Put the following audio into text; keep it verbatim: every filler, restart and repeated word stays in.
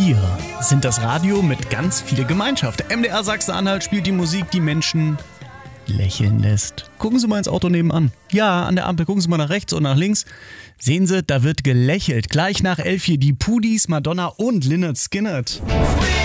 Wir sind das Radio mit ganz viel Gemeinschaft. M D R Sachsen-Anhalt spielt die Musik, die Menschen lächeln lässt. Gucken Sie mal ins Auto nebenan. Ja, an der Ampel gucken Sie mal nach rechts und nach links. Sehen Sie, da wird gelächelt. Gleich nach elf hier die Pudis, Madonna und Lynyrd Skynyrd.